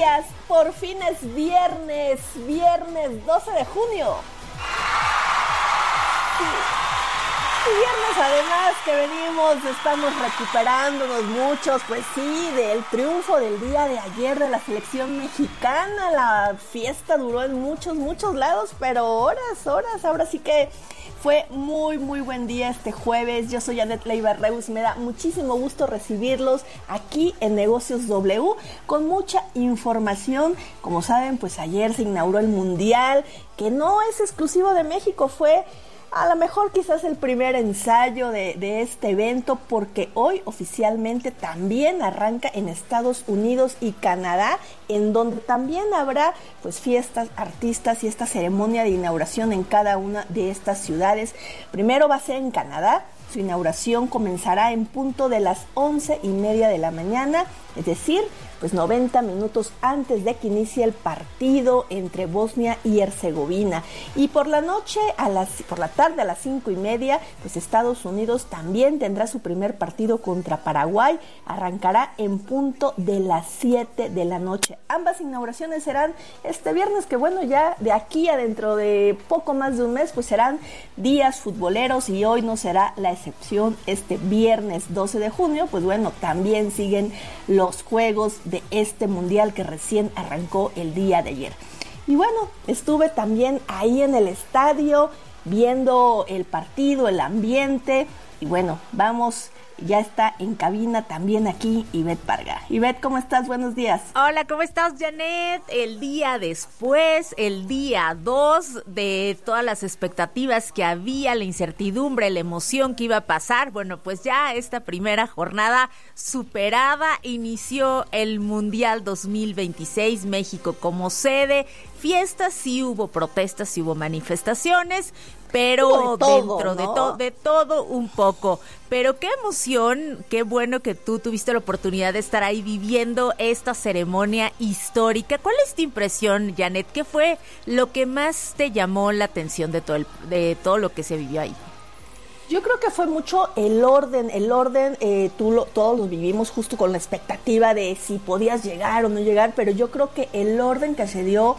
días, por fin es viernes 12 de junio. Sí. Y viernes además que estamos recuperándonos muchos, pues sí, del triunfo del día de ayer de la selección mexicana. La fiesta duró en muchos lados, pero horas, ahora sí que fue muy buen día este jueves. Yo soy Janet Leiva Reus, me da muchísimo gusto recibirlos aquí en Negocios W con mucha información. Como saben, pues ayer se inauguró el Mundial, que no es exclusivo de México, fue a lo mejor quizás el primer ensayo de este evento, porque hoy oficialmente también arranca en Estados Unidos y Canadá, en donde también habrá pues fiestas, artistas y esta ceremonia de inauguración en cada una de estas ciudades. Primero va a ser en Canadá. Su inauguración comenzará en punto de las 11:30 de la mañana, es decir, pues 90 minutos antes de que inicie el partido entre Bosnia y Herzegovina. Y por la tarde a las 5:30, pues Estados Unidos también tendrá su primer partido contra Paraguay. Arrancará en punto de las 7 de la noche. Ambas inauguraciones serán este viernes, que bueno, ya de aquí a dentro de poco más de un mes, pues serán días futboleros, y hoy no será la excepción. Este viernes 12 de junio, pues bueno, también siguen los juegos de este mundial que recién arrancó el día de ayer. Y bueno, estuve también ahí en el estadio viendo el partido, el ambiente, y bueno, ya está en cabina también aquí Ivette Parga. Ivette, ¿cómo estás? Buenos días. Hola, ¿cómo estás, Janet? El día después, el día 2 de todas las expectativas que había, la incertidumbre, la emoción que iba a pasar, bueno, pues ya esta primera jornada superada, inició el Mundial 2026, México como sede. Fiestas, sí hubo protestas, sí hubo manifestaciones, pero de todo un poco. Pero qué emoción, qué bueno que tú tuviste la oportunidad de estar ahí viviendo esta ceremonia histórica. ¿Cuál es tu impresión, Janet? ¿Qué fue lo que más te llamó la atención de todo lo que se vivió ahí? Yo creo que fue mucho el orden, todos lo vivimos justo con la expectativa de si podías llegar o no llegar, pero yo creo que el orden que se dio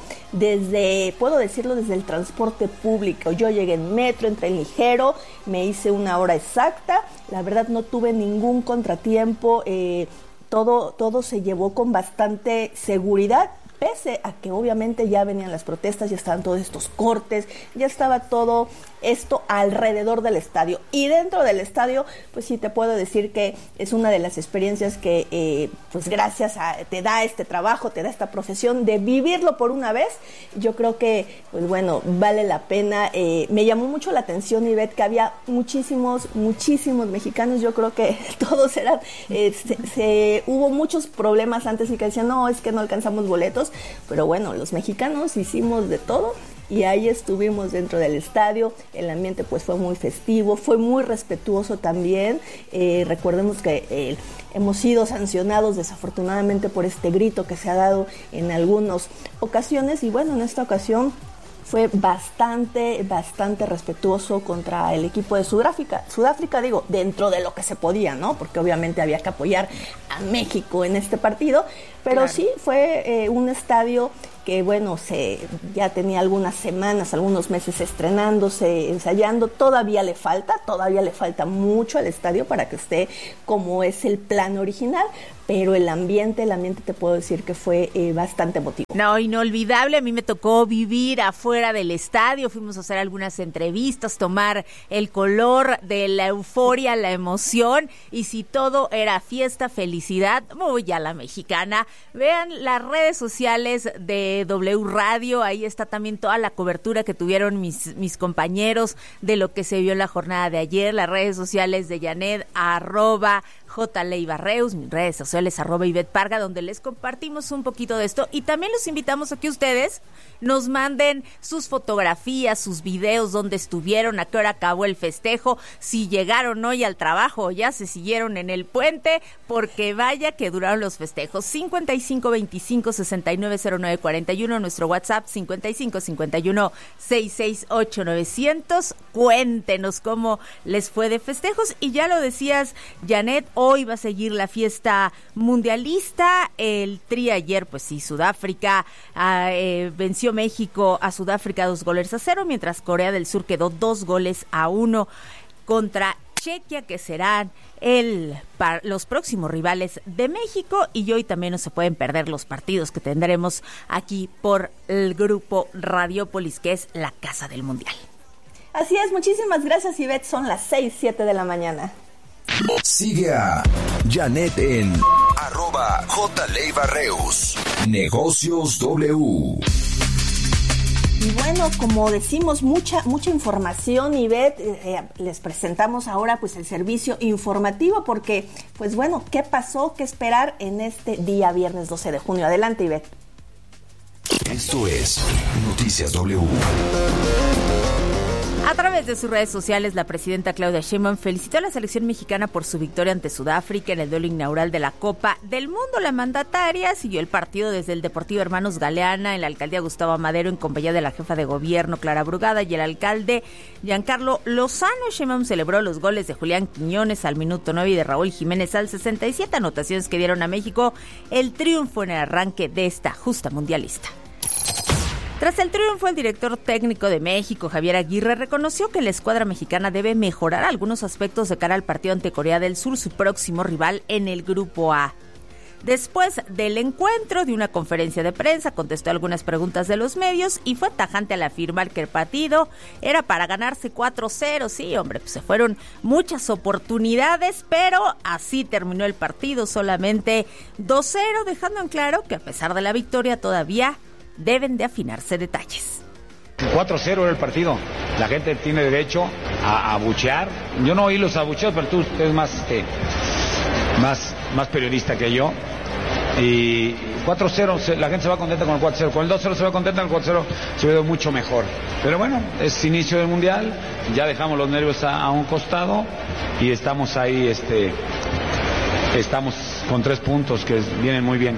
puedo decirlo, desde el transporte público. Yo llegué en metro, entré en ligero, me hice una hora exacta, la verdad no tuve ningún contratiempo, todo se llevó con bastante seguridad. Pese a que obviamente ya venían las protestas, ya estaban todos estos cortes, ya estaba todo esto alrededor del estadio. Y dentro del estadio, pues sí te puedo decir que es una de las experiencias que, pues gracias te da este trabajo, te da esta profesión de vivirlo por una vez. Yo creo que, pues bueno, vale la pena. Me llamó mucho la atención, Ivette, que había muchísimos mexicanos. Yo creo que todos eran, hubo muchos problemas antes y que decían, no, es que no alcanzamos boletos. Pero bueno, los mexicanos hicimos de todo y ahí estuvimos dentro del estadio. El ambiente pues fue muy festivo, fue muy respetuoso también. Recordemos que hemos sido sancionados desafortunadamente por este grito que se ha dado en algunas ocasiones, y bueno, en esta ocasión fue bastante respetuoso contra el equipo de Sudáfrica, digo, dentro de lo que se podía, ¿no? Porque obviamente había que apoyar a México en este partido, pero claro. Sí fue un estadio que, bueno, ya tenía algunas semanas, algunos meses estrenándose, ensayando. Todavía le falta mucho al estadio para que esté como es el plan original, pero el ambiente te puedo decir que fue bastante emotivo. No, inolvidable. A mí me tocó vivir afuera del estadio, fuimos a hacer algunas entrevistas, tomar el color de la euforia, la emoción, y si todo era fiesta, felicidad, muy a la mexicana. Vean las redes sociales de W Radio, ahí está también toda la cobertura que tuvieron mis compañeros de lo que se vio en la jornada de ayer, las redes sociales de Janet, @JLeivaReus, mis redes sociales @Ivette Parga, donde les compartimos un poquito de esto, y también los invitamos a que ustedes nos manden sus fotografías, sus videos, dónde estuvieron, a qué hora acabó el festejo, si llegaron hoy al trabajo o ya se siguieron en el puente, porque vaya que duraron los festejos. 5525-690941, nuestro WhatsApp 5551-668-900. Cuéntenos cómo les fue de festejos, y ya lo decías, Janet, Hoy va a seguir la fiesta mundialista. El Tri ayer, pues sí, Sudáfrica venció México a Sudáfrica 2-0, mientras Corea del Sur quedó 2-1 contra Chequia, que serán los próximos rivales de México. Y hoy también no se pueden perder los partidos que tendremos aquí por el grupo Radiopolis, que es la casa del Mundial. Así es, muchísimas gracias, Ivette. Son las 6:07 de la mañana. Sigue a Janet en @JLeiva-Reus. Negocios W. Y bueno, como decimos, mucha información, Ivette. Les presentamos ahora pues el servicio informativo porque, pues bueno, ¿qué pasó? ¿Qué esperar en este día viernes 12 de junio? Adelante, Ivette. Esto es Noticias W. A través de sus redes sociales, la presidenta Claudia Sheinbaum felicitó a la selección mexicana por su victoria ante Sudáfrica en el duelo inaugural de la Copa del Mundo. La mandataria siguió el partido desde el Deportivo Hermanos Galeana en la alcaldía Gustavo Amadero en compañía de la jefa de gobierno Clara Brugada y el alcalde Giancarlo Lozano. Sheinbaum celebró los goles de Julián Quiñones al minuto 9 y de Raúl Jiménez al 67, anotaciones que dieron a México el triunfo en el arranque de esta justa mundialista. Tras el triunfo, el director técnico de México, Javier Aguirre, reconoció que la escuadra mexicana debe mejorar algunos aspectos de cara al partido ante Corea del Sur, su próximo rival en el Grupo A. Después del encuentro, de una conferencia de prensa, contestó algunas preguntas de los medios y fue tajante al afirmar que el partido era para ganarse 4-0. Sí, hombre, pues se fueron muchas oportunidades, pero así terminó el partido, solamente 2-0, dejando en claro que a pesar de la victoria todavía deben de afinarse detalles. 4-0 era el partido. La gente tiene derecho a abuchear. Yo no oí los abucheos, pero tú eres más periodista que yo. Y 4-0, la gente se va contenta con el 4-0. Con el 2-0 se va contenta, con el 4-0 se ve mucho mejor. Pero bueno, es inicio del Mundial. Ya dejamos los nervios a un costado y estamos ahí, estamos con 3 puntos que vienen muy bien.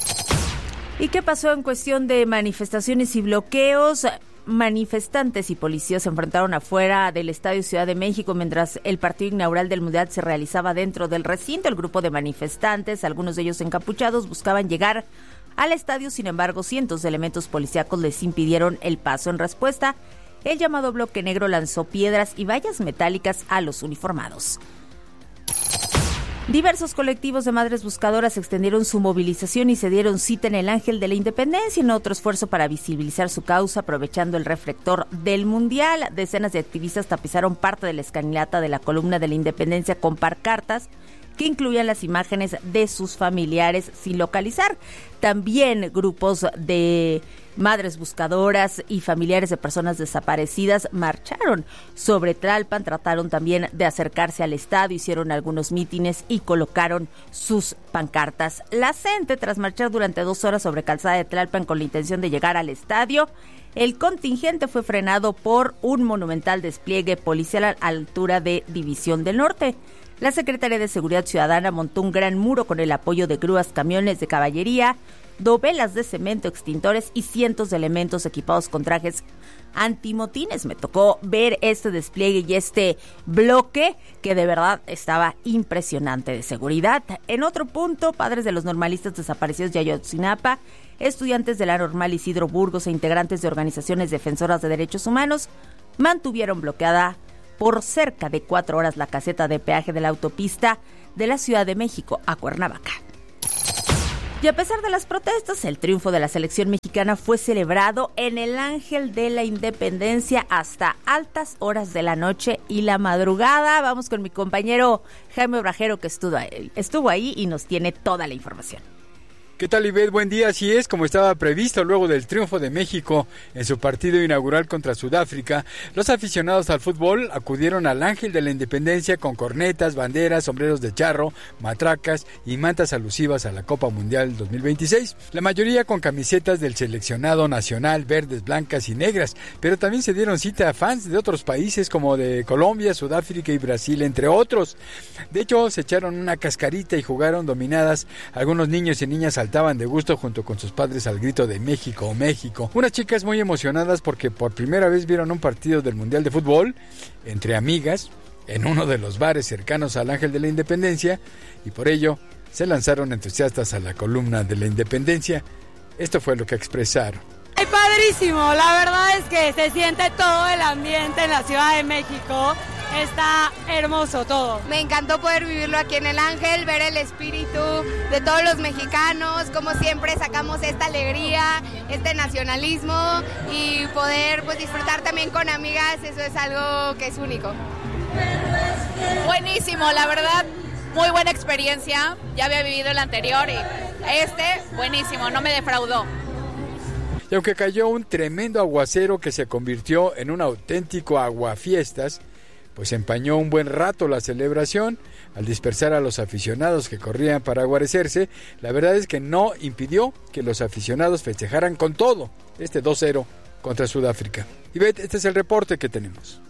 ¿Y qué pasó en cuestión de manifestaciones y bloqueos? Manifestantes y policías se enfrentaron afuera del Estadio Ciudad de México mientras el partido inaugural del Mundial se realizaba dentro del recinto. El grupo de manifestantes, algunos de ellos encapuchados, buscaban llegar al estadio. Sin embargo, cientos de elementos policíacos les impidieron el paso. En respuesta, el llamado Bloque Negro lanzó piedras y vallas metálicas a los uniformados. Diversos colectivos de madres buscadoras extendieron su movilización y se dieron cita en el Ángel de la Independencia en otro esfuerzo para visibilizar su causa, aprovechando el reflector del Mundial. Decenas de activistas tapizaron parte de la escalinata de la columna de la Independencia con pancartas que incluían las imágenes de sus familiares sin localizar. También grupos de madres buscadoras y familiares de personas desaparecidas marcharon sobre Tlalpan, trataron también de acercarse al estadio, hicieron algunos mítines y colocaron sus pancartas. La gente, tras marchar durante 2 horas sobre Calzada de Tlalpan con la intención de llegar al estadio, el contingente fue frenado por un monumental despliegue policial a la altura de División del Norte. La Secretaría de Seguridad Ciudadana montó un gran muro con el apoyo de grúas, camiones de caballería, dovelas de cemento, extintores y cientos de elementos equipados con trajes antimotines. Me tocó ver este despliegue y este bloque que de verdad estaba impresionante de seguridad. En otro punto, padres de los normalistas desaparecidos de Ayotzinapa, estudiantes de la Normal Isidro Burgos e integrantes de organizaciones defensoras de derechos humanos mantuvieron bloqueada por cerca de 4 horas la caseta de peaje de la autopista de la Ciudad de México a Cuernavaca. Y a pesar de las protestas, el triunfo de la selección mexicana fue celebrado en el Ángel de la Independencia hasta altas horas de la noche y la madrugada. Vamos con mi compañero Jaime Obrajero, que estuvo ahí y nos tiene toda la información. ¿Qué tal, Ivette? Buen día. Así es, como estaba previsto luego del triunfo de México en su partido inaugural contra Sudáfrica, los aficionados al fútbol acudieron al Ángel de la Independencia con cornetas, banderas, sombreros de charro, matracas y mantas alusivas a la Copa Mundial 2026. La mayoría con camisetas del seleccionado nacional, verdes, blancas y negras, pero también se dieron cita a fans de otros países como de Colombia, Sudáfrica y Brasil, entre otros. De hecho, se echaron una cascarita y jugaron dominadas. Algunos niños y niñas saltaban de gusto junto con sus padres al grito de México, México. Unas chicas muy emocionadas porque por primera vez vieron un partido del Mundial de Fútbol entre amigas en uno de los bares cercanos al Ángel de la Independencia y por ello se lanzaron entusiastas a la columna de la Independencia. Esto fue lo que expresaron. ¡Ay, padrísimo! La verdad es que se siente todo el ambiente en la Ciudad de México. Está hermoso todo. Me encantó poder vivirlo aquí en el Ángel, ver el espíritu de todos los mexicanos, como siempre sacamos esta alegría, este nacionalismo y poder pues disfrutar también con amigas, eso es algo que es único. Buenísimo, la verdad, muy buena experiencia, ya había vivido el anterior y buenísimo, no me defraudó. Y aunque cayó un tremendo aguacero que se convirtió en un auténtico aguafiestas, pues empañó un buen rato la celebración al dispersar a los aficionados que corrían para guarecerse. La verdad es que no impidió que los aficionados festejaran con todo este 2-0 contra Sudáfrica. Ivette, este es el reporte que tenemos.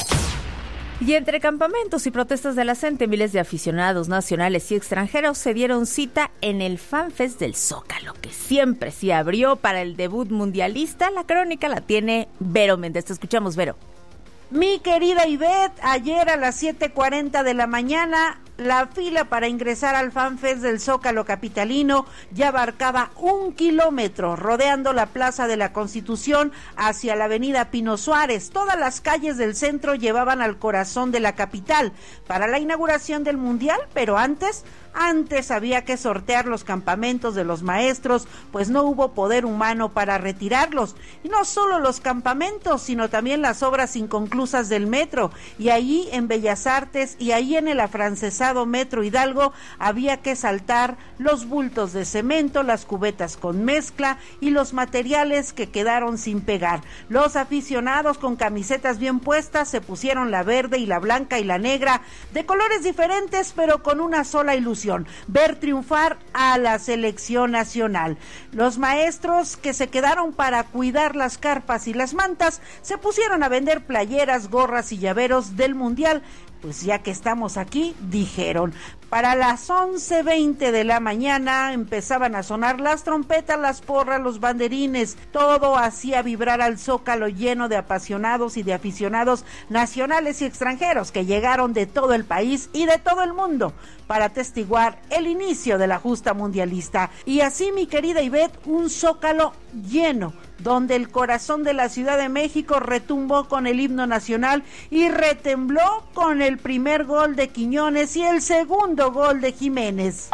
Y entre campamentos y protestas de la gente, miles de aficionados nacionales y extranjeros se dieron cita en el FanFest del Zócalo, que siempre se abrió para el debut mundialista. La crónica la tiene Vero Méndez. Te escuchamos, Vero. Mi querida Ivette, ayer a las 7:40 de la mañana, la fila para ingresar al FanFest del Zócalo capitalino ya abarcaba 1 kilómetro, rodeando la Plaza de la Constitución hacia la avenida Pino Suárez. Todas las calles del centro llevaban al corazón de la capital para la inauguración del Mundial, pero antes había que sortear los campamentos de los maestros, pues no hubo poder humano para retirarlos. Y no solo los campamentos, sino también las obras inconclusas del metro. Y ahí en Bellas Artes y ahí en el afrancesado Metro Hidalgo había que saltar los bultos de cemento, las cubetas con mezcla y los materiales que quedaron sin pegar. Los aficionados con camisetas bien puestas se pusieron la verde y la blanca y la negra, de colores diferentes pero con una sola ilusión: ver triunfar a la selección nacional. Los maestros que se quedaron para cuidar las carpas y las mantas se pusieron a vender playeras, gorras y llaveros del Mundial. Pues ya que estamos aquí, dijeron. Para las 11:20 de la mañana empezaban a sonar las trompetas, las porras, los banderines. Todo hacía vibrar al Zócalo lleno de apasionados y de aficionados nacionales y extranjeros que llegaron de todo el país y de todo el mundo para atestiguar el inicio de la justa mundialista. Y así, mi querida Ivette, un Zócalo lleno, donde el corazón de la Ciudad de México retumbó con el himno nacional y retembló con el primer gol de Quiñones y el segundo gol de Jiménez.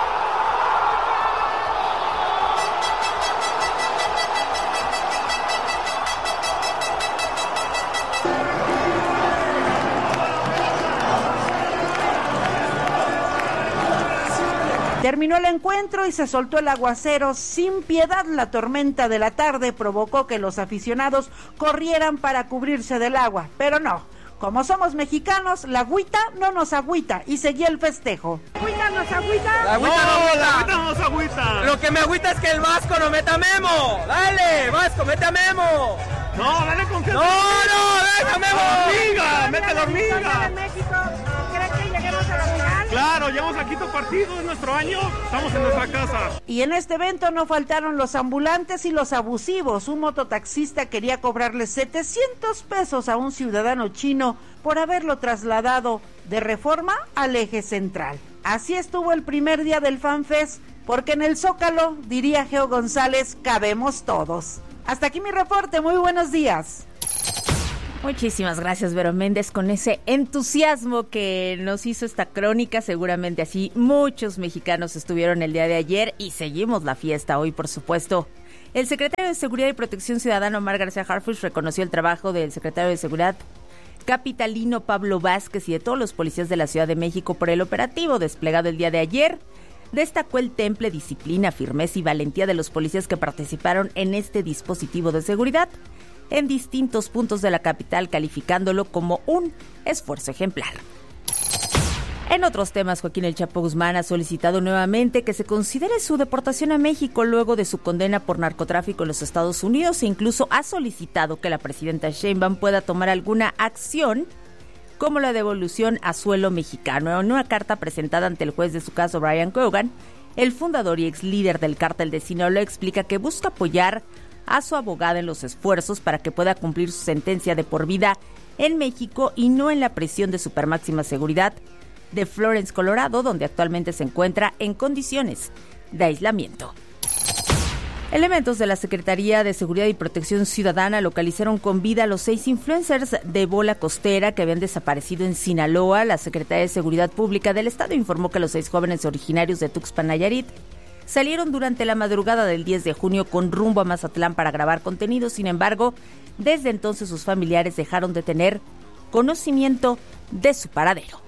Terminó el encuentro y se soltó el aguacero sin piedad. La tormenta de la tarde provocó que los aficionados corrieran para cubrirse del agua, pero no. Como somos mexicanos, la agüita no nos agüita y seguía el festejo. ¿La agüita nos agüita? La agüita no nos agüita. Lo que me agüita es que el Vasco no meta Memo. Dale, Vasco, mete a Memo. No, dale con que... No, deja Memo. Hormiga, mete la hormiga. México, ¿creen que lleguemos a la final? Claro, llevamos al quinto partido, es nuestro año, estamos en nuestra casa. Y en este evento no faltaron los ambulantes y los abusivos. Un mototaxista quería cobrarle 700 pesos a un ciudadano chino por haberlo trasladado de Reforma al Eje Central. Así estuvo el primer día del FanFest, porque en el Zócalo, diría Geo González, cabemos todos. Hasta aquí mi reporte, muy buenos días. Muchísimas gracias, Vero Méndez, con ese entusiasmo que nos hizo esta crónica. Seguramente así muchos mexicanos estuvieron el día de ayer y seguimos la fiesta hoy, por supuesto. El secretario de Seguridad y Protección Ciudadana, Omar García Harfuch, reconoció el trabajo del secretario de Seguridad capitalino Pablo Vázquez y de todos los policías de la Ciudad de México por el operativo desplegado el día de ayer. Destacó el temple, disciplina, firmeza y valentía de los policías que participaron en este dispositivo de seguridad en distintos puntos de la capital, calificándolo como un esfuerzo ejemplar. En otros temas, Joaquín El Chapo Guzmán ha solicitado nuevamente que se considere su deportación a México luego de su condena por narcotráfico en los Estados Unidos e incluso ha solicitado que la presidenta Sheinbaum pueda tomar alguna acción como la devolución a suelo mexicano. En una carta presentada ante el juez de su caso, Brian Cogan, el fundador y ex líder del cártel de Sinaloa explica que busca apoyar a su abogada en los esfuerzos para que pueda cumplir su sentencia de por vida en México y no en la prisión de supermáxima seguridad de Florence, Colorado, donde actualmente se encuentra en condiciones de aislamiento. Elementos de la Secretaría de Seguridad y Protección Ciudadana localizaron con vida a los 6 influencers de bola costera que habían desaparecido en Sinaloa. La Secretaría de Seguridad Pública del Estado informó que los 6 jóvenes originarios de Tuxpan, Nayarit, salieron durante la madrugada del 10 de junio con rumbo a Mazatlán para grabar contenido. Sin embargo, desde entonces sus familiares dejaron de tener conocimiento de su paradero.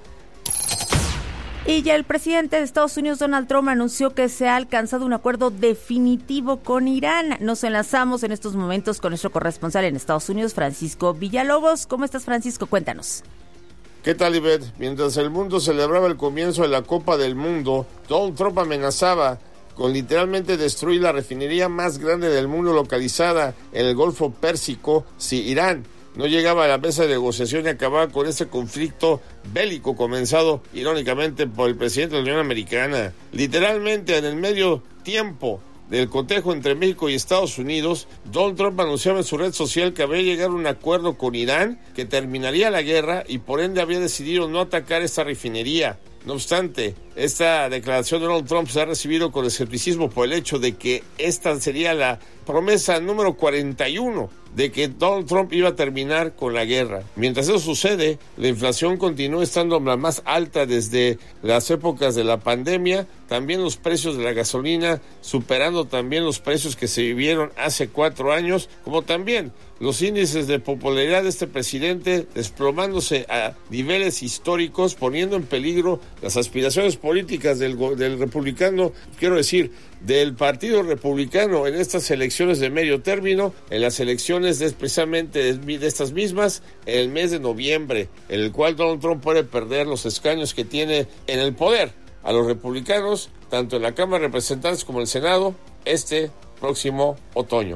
Y ya el presidente de Estados Unidos, Donald Trump, anunció que se ha alcanzado un acuerdo definitivo con Irán. Nos enlazamos en estos momentos con nuestro corresponsal en Estados Unidos, Francisco Villalobos. ¿Cómo estás, Francisco? Cuéntanos. ¿Qué tal, Ivette? Mientras el mundo celebraba el comienzo de la Copa del Mundo, Donald Trump amenazaba con literalmente destruir la refinería más grande del mundo localizada en el Golfo Pérsico si Irán no llegaba a la mesa de negociación y acababa con este conflicto bélico comenzado irónicamente por el presidente de la Unión Americana. Literalmente en el medio tiempo del cotejo entre México y Estados Unidos, Donald Trump anunciaba en su red social que había llegado a un acuerdo con Irán que terminaría la guerra y por ende había decidido no atacar esta refinería. No obstante, esta declaración de Donald Trump se ha recibido con escepticismo por el hecho de que esta sería la promesa número 41 de que Donald Trump iba a terminar con la guerra. Mientras eso sucede, la inflación continúa estando la más alta desde las épocas de la pandemia, también los precios de la gasolina superando también los precios que se vivieron hace 4 años, como también los índices de popularidad de este presidente desplomándose a niveles históricos, poniendo en peligro las aspiraciones políticas del republicano, quiero decir, del Partido Republicano en estas elecciones de medio término, en las elecciones precisamente de estas mismas, en el mes de noviembre, en el cual Donald Trump puede perder los escaños que tiene en el poder a los republicanos, tanto en la Cámara de Representantes como en el Senado, este próximo otoño.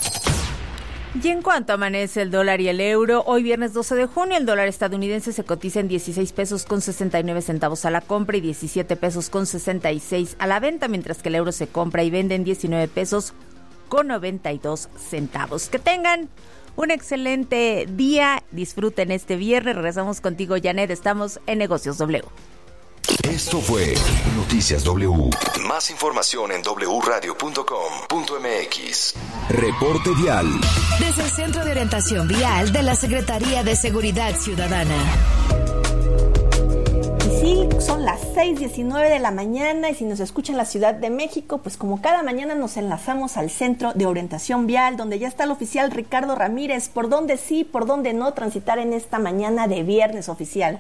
Y en cuanto amanece el dólar y el euro, hoy viernes 12 de junio, el dólar estadounidense se cotiza en 16 pesos con 69 centavos a la compra y 17 pesos con 66 a la venta, mientras que el euro se compra y vende en 19 pesos con 92 centavos. Que tengan un excelente día, disfruten este viernes. Regresamos contigo, Janet, estamos en Negocios W. Esto fue Noticias W. Más información en wradio.com.mx. Reporte vial. Desde el Centro de Orientación Vial de la Secretaría de Seguridad Ciudadana. Y sí, son las 6:19 de la mañana y si nos escucha en la Ciudad de México, pues como cada mañana nos enlazamos al Centro de Orientación Vial, donde ya está el oficial Ricardo Ramírez. ¿Por dónde sí, por dónde no transitar en esta mañana de viernes, oficial?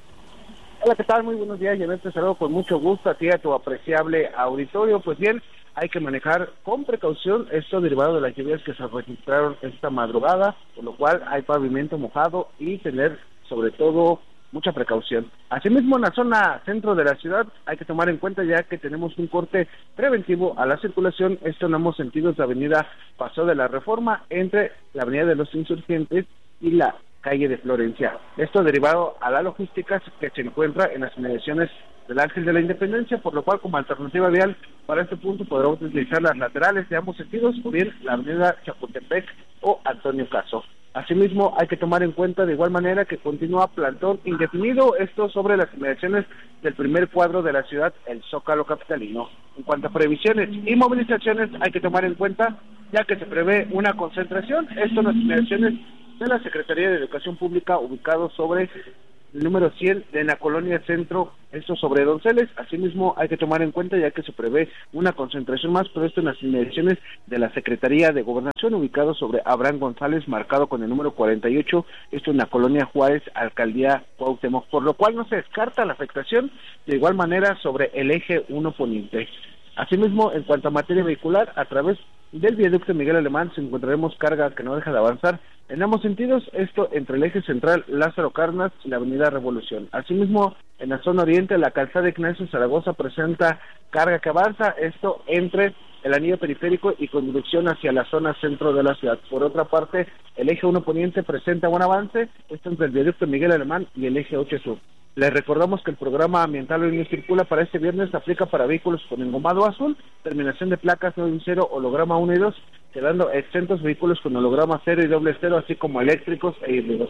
Hola, ¿qué tal? Muy buenos días, Janet, te saludo con mucho gusto a ti y a tu apreciable auditorio. Pues bien, hay que manejar con precaución esto derivado de las lluvias que se registraron esta madrugada, por lo cual hay pavimento mojado y tener sobre todo mucha precaución. Asimismo, en la zona centro de la ciudad hay que tomar en cuenta ya que tenemos un corte preventivo a la circulación, esto en ambos sentidos de avenida Paseo de la Reforma, entre la avenida de los Insurgentes y la calle de Florencia. Esto derivado a la logística que se encuentra en las inmediaciones del Ángel de la Independencia, por lo cual como alternativa vial para este punto podremos utilizar las laterales de ambos sentidos, o bien la avenida Chapultepec o Antonio Caso. Asimismo, hay que tomar en cuenta de igual manera que continúa plantón indefinido, esto sobre las inmediaciones del primer cuadro de la ciudad, el Zócalo capitalino. En cuanto a previsiones y movilizaciones, hay que tomar en cuenta ya que se prevé una concentración, esto en las inmediaciones de la Secretaría de Educación Pública, ubicado sobre el número 100 de la colonia Centro, esto sobre Donceles. Asimismo, hay que tomar en cuenta ya que se prevé una concentración más, pero esto en las inmediaciones de la Secretaría de Gobernación, ubicado sobre Abraham González, marcado con el número 48, esto en la colonia Juárez, Alcaldía Cuauhtémoc, por lo cual no se descarta la afectación de igual manera sobre el eje 1 poniente. Asimismo, en cuanto a materia vehicular, a través del viaducto Miguel Alemán se encontraremos carga que no deja de avanzar en ambos sentidos, esto entre el eje central Lázaro Cárdenas y la avenida Revolución. Asimismo, en la zona oriente, la calzada Ignacio Zaragoza presenta carga que avanza, esto entre el anillo periférico y con dirección hacia la zona centro de la ciudad. Por otra parte, el eje 1 poniente presenta buen avance, esto entre el viaducto Miguel Alemán y el eje 8 sur. Les recordamos que el programa ambiental Hoy No Circula para este viernes aplica para vehículos con engomado azul, terminación de placas 9 y 0, holograma 1 y 2, quedando exentos vehículos con holograma 0 y doble 0, así como eléctricos e híbridos.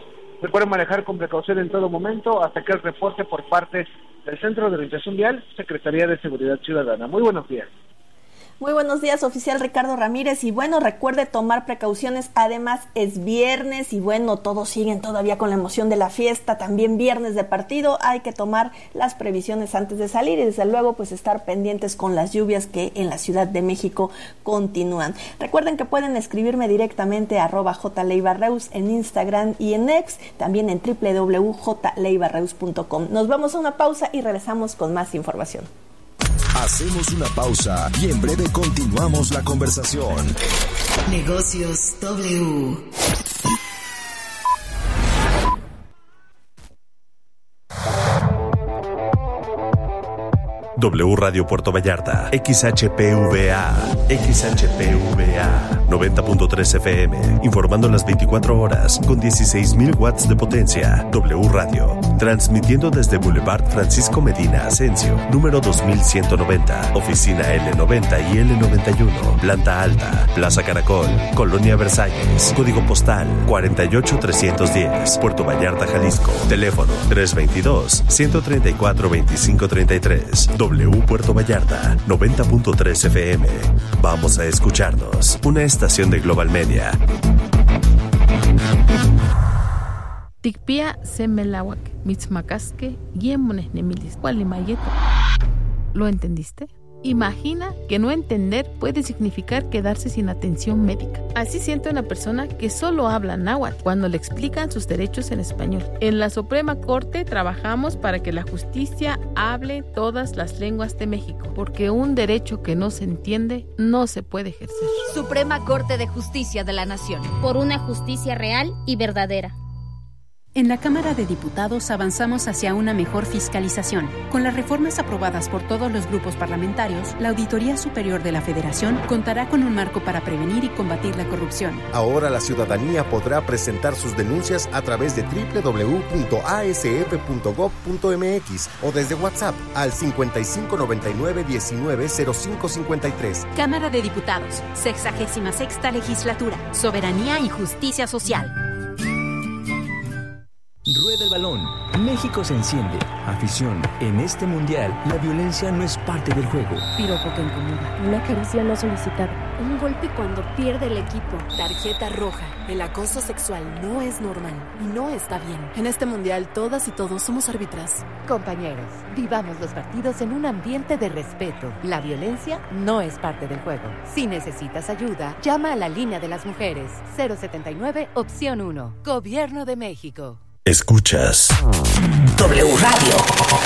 Recuerden manejar con precaución en todo momento hasta que el reporte por parte del Centro de Orientación Vial, Secretaría de Seguridad Ciudadana. Muy buenos días. Muy buenos días, oficial Ricardo Ramírez. Y bueno, recuerde tomar precauciones. Además, es viernes y bueno, todos siguen todavía con la emoción de la fiesta. También viernes de partido. Hay que tomar las previsiones antes de salir y desde luego pues estar pendientes con las lluvias que en la Ciudad de México continúan. Recuerden que pueden escribirme directamente a @jleibarreus en Instagram y en X, también en www.jleibarreus.com. Nos vamos a una pausa y regresamos con más información. Hacemos una pausa y en breve continuamos la conversación. Negocios W. W Radio Puerto Vallarta, XHPVA, 90.3 FM, informando las 24 horas con 16.000 watts de potencia. W Radio, transmitiendo desde Boulevard Francisco Medina Asensio, número 2190, oficina L90 y L91, planta alta, Plaza Caracol, Colonia Versalles, código postal 48310, Puerto Vallarta, Jalisco, teléfono 322-134-2533. W Puerto Vallarta, 90.3 FM. Vamos a escucharnos. Una estación de Global Media. Tikpia semelawak, mitzmacasque, yemones nemilis, gualimayeto. ¿Lo entendiste? Imagina que no entender puede significar quedarse sin atención médica. Así siente una persona que solo habla náhuatl cuando le explican sus derechos en español. En la Suprema Corte trabajamos para que la justicia hable todas las lenguas de México, porque un derecho que no se entiende no se puede ejercer. Suprema Corte de Justicia de la Nación. Por una justicia real y verdadera. En la Cámara de Diputados avanzamos hacia una mejor fiscalización. Con las reformas aprobadas por todos los grupos parlamentarios, la Auditoría Superior de la Federación contará con un marco para prevenir y combatir la corrupción. Ahora la ciudadanía podrá presentar sus denuncias a través de www.asf.gov.mx o desde WhatsApp al 5599-190553. Cámara de Diputados, 66ª Legislatura, Soberanía y Justicia Social. Rueda el balón. México se enciende. Afición. En este mundial, la violencia no es parte del juego. Piropo que incomoda. Una caricia no solicitada. Un golpe cuando pierde el equipo. Tarjeta roja. El acoso sexual no es normal y no está bien. En este mundial, todas y todos somos árbitras. Compañeros, vivamos los partidos en un ambiente de respeto. La violencia no es parte del juego. Si necesitas ayuda, llama a la línea de las mujeres. 079, opción 1. Gobierno de México. Escuchas W Radio.